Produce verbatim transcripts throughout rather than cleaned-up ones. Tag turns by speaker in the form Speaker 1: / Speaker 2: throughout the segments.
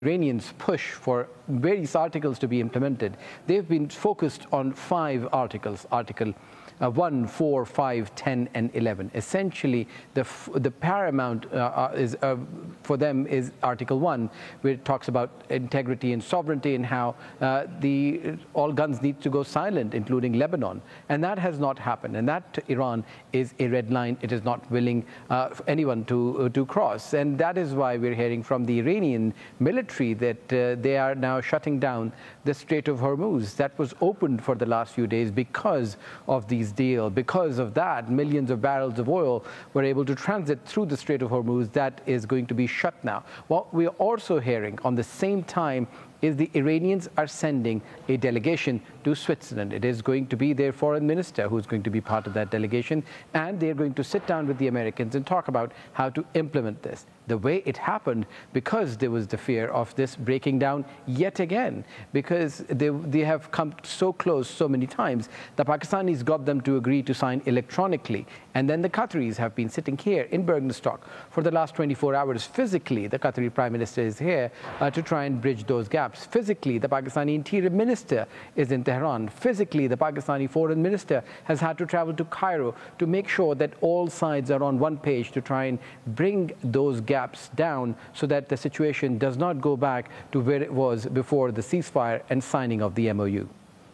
Speaker 1: Iranians push for various articles to be implemented. They've been focused on five articles, Article uh, one, four, five, ten, and eleven. Essentially, the, f the paramount uh, is, uh, for them is Article one, where it talks about integrity and sovereignty and how uh, the, all guns need to go silent, including Lebanon. And that has not happened. And that, to Iran, is a red line. It is not willing uh, for anyone to, uh, to cross. And that is why we're hearing from the Iranian military that uh, they are now shutting down the Strait of Hormuz that was opened for the last few days because of these deals. Because of that, millions of barrels of oil were able to transit through the Strait of Hormuz. That is going to be shut now. What we're also hearing on the same time is the Iranians are sending a delegation to Switzerland. It is going to be their foreign minister who's going to be part of that delegation, and they're going to sit down with the Americans and talk about how to implement this. The way it happened, because there was the fear of this breaking down yet again, because they, they have come so close so many times. The Pakistanis got them to agree to sign electronically, and then the Qataris have been sitting here in Bergenstock for the last twenty-four hours. Physically, the Qatari Prime Minister is here uh, to try and bridge those gaps. Physically, the Pakistani Interior Minister is in Tehran. Physically, the Pakistani Foreign Minister has had to travel to Cairo to make sure that all sides are on one page to try and bring those gaps down so that the situation does not go back to where it was before the ceasefire and signing of the M O U.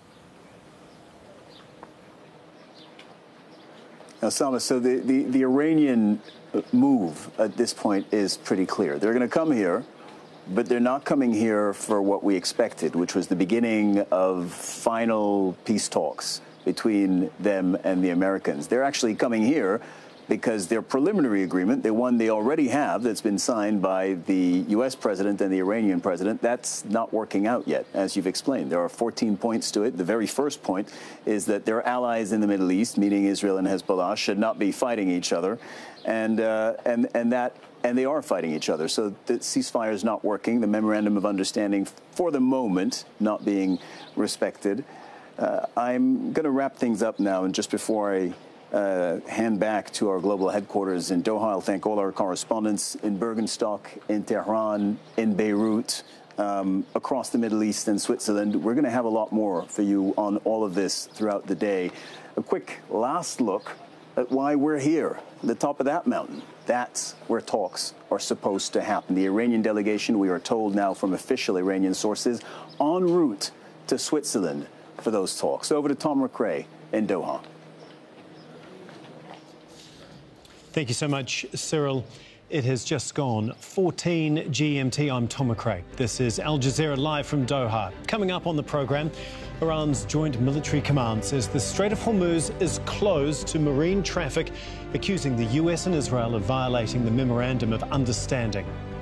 Speaker 2: Now, Salma, so the, the, the Iranian move at this point is pretty clear. They're going to come here, but they're not coming here for what we expected, which was the beginning of final peace talks between them and the Americans. They're actually coming here because their preliminary agreement, the one they already have that's been signed by the U S president and the Iranian president, that's not working out yet, as you've explained. There are fourteen points to it. The very first point is that their allies in the Middle East, meaning Israel and Hezbollah, should not be fighting each other. And, uh, and, and, that, and they are fighting each other. So the ceasefire is not working. The memorandum of understanding, for the moment, not being respected. Uh, I'm going to wrap things up now, and just before I Uh, hand back to our global headquarters in Doha, I'll thank all our correspondents in Bergenstock, in Tehran, in Beirut, um, across the Middle East and Switzerland. We're going to have a lot more for you on all of this throughout the day. A quick last look at why we're here, at the top of that mountain. That's where talks are supposed to happen. The Iranian delegation, we are told now from official Iranian sources, en route to Switzerland for those talks. Over to Tom McRae in Doha.
Speaker 3: Thank you so much, Cyril. It has just gone fourteen G M T. I'm Tom McRae. This is Al Jazeera live from Doha. Coming up on the programme, Iran's Joint Military Command says the Strait of Hormuz is closed to marine traffic, accusing the U S and Israel of violating the Memorandum of Understanding.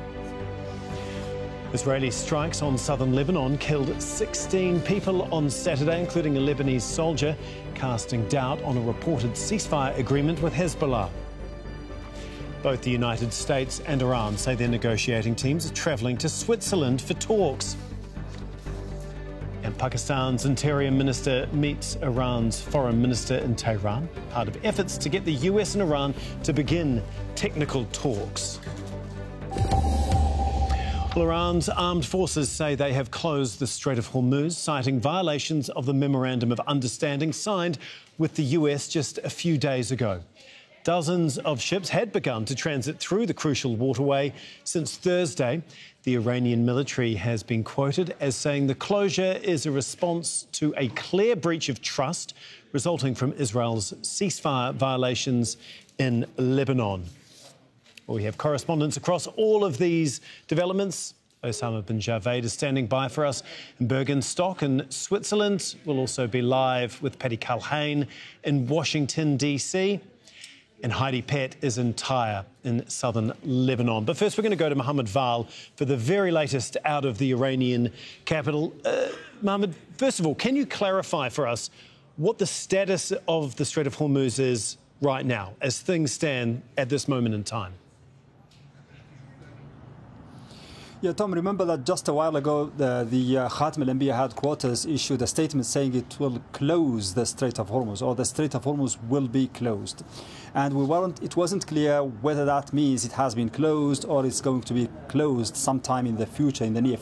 Speaker 3: Israeli strikes on southern Lebanon killed sixteen people on Saturday, including a Lebanese soldier, casting doubt on a reported ceasefire agreement with Hezbollah. Both the United States and Iran say their negotiating teams are travelling to Switzerland for talks. And Pakistan's Interior Minister meets Iran's Foreign Minister in Tehran, part of efforts to get the U S and Iran to begin technical talks. Well, Iran's armed forces say they have closed the Strait of Hormuz, citing violations of the Memorandum of Understanding signed with the U S just a few days ago. Dozens of ships had begun to transit through the crucial waterway since Thursday. The Iranian military has been quoted as saying the closure is a response to a clear breach of trust resulting from Israel's ceasefire violations in Lebanon. Well, we have correspondents across all of these developments. Osama bin Javed is standing by for us in Bergenstock in Switzerland. We'll also be live with Paddy Culhane in Washington, D C, and Heidi Pett is in Tyre in southern Lebanon. But first, we're going to go to Mohammed Val for the very latest out of the Iranian capital. Uh, Mohammed, first of all, can you clarify for us what the status of the Strait of Hormuz is right now, as things stand at this moment in time?
Speaker 4: Yeah, Tom, remember that just a while ago, the, the uh, Khatam al-Anbiya headquarters issued a statement saying it will close the Strait of Hormuz, or the Strait of Hormuz will be closed. And we weren't, it wasn't clear whether that means it has been closed or it's going to be closed sometime in the future, in the near